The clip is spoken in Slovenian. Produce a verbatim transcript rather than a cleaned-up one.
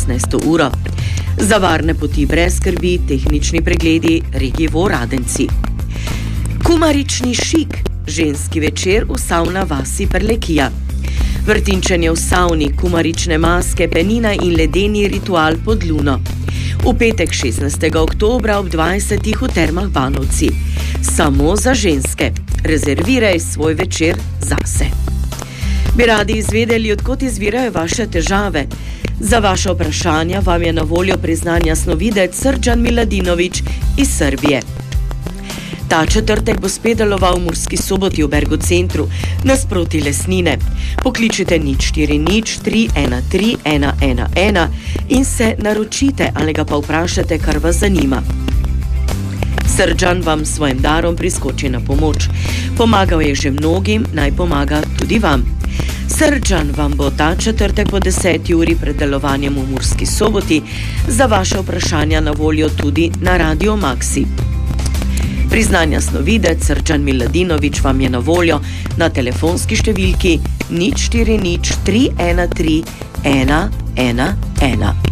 šestnajsto uro. Za varne poti brez skrbi, tehnični pregledi, Regivo Radenci. Kumarični šik, ženski večer v savna vasi Prlekija. Vrtinčenje v savni, kumarične maske, penina in ledeni ritual pod luno. V petek šestnajstega oktobra ob dvajsetih v Termah Banovci. Samo za ženske. Rezerviraj svoj večer zase. Bi radi izvedeli, odkot izvirajo vaše težave? Za vaše vprašanja vam je na voljo priznanja snovidec Srdžan Miladinović iz Srbije. Ta četrtek bo spet deloval v Murski Soboti v Bergo centru, nasproti Lesnine. Pokličite nič štiri nič tri ena tri ena ena ena in se naročite ali ga pa vprašate, kar vas zanima. Srdžan vam s svojim darom priskoči na pomoč. Pomagal je že mnogim, naj pomaga tudi vam. Srdžan vam bo ta četrtek po deseti uri pred delovanjem v Murski Soboti za vaše vprašanja na voljo tudi na Radio Maxi. Priznanja snovidec Srdžan Miladinović vam je na voljo na telefonski številki nič štiri nič tri ena tri ena ena ena.